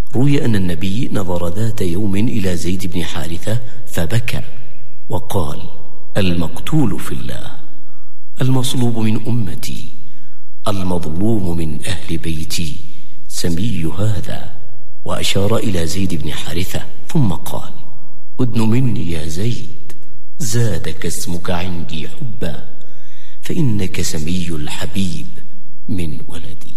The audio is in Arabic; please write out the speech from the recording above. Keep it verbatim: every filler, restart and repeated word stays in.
روي أن النبي نظر ذات يوم إلى زيد بن حارثة فبكى وقال: المقتول في الله، المصلوب من أمتي، المظلوم من أهل بيتي، سمي هذا. وأشار إلى زيد بن حارثة ثم قال: أدن مني يا زيد، زادك اسمك عندي حبا، فإنك سمي الحبيب من ولدي.